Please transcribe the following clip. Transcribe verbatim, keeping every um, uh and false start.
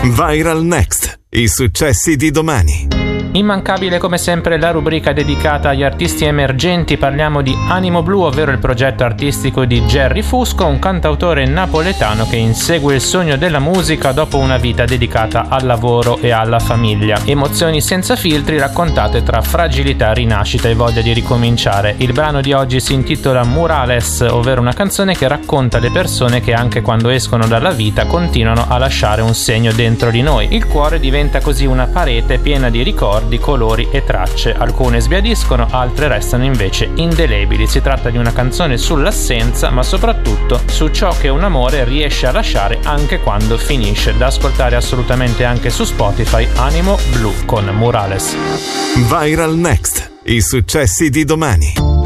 Viral Next, i successi di domani. Immancabile come sempre la rubrica dedicata agli artisti emergenti. Parliamo di Animo Blu, ovvero il progetto artistico di Gerry Fusco, un cantautore napoletano che insegue il sogno della musica dopo una vita dedicata al lavoro e alla famiglia. Emozioni senza filtri raccontate tra fragilità, rinascita e voglia di ricominciare. Il brano di oggi si intitola Murales, ovvero una canzone che racconta le persone che anche quando escono dalla vita continuano a lasciare un segno dentro di noi. Il cuore diventa così una parete piena di ricordi, di colori e tracce. Alcune sbiadiscono, altre restano invece indelebili. Si tratta di una canzone sull'assenza, ma soprattutto su ciò che un amore riesce a lasciare anche quando finisce. Da ascoltare assolutamente anche su Spotify. Animo Blu con Murales. Viral Next, i successi di domani.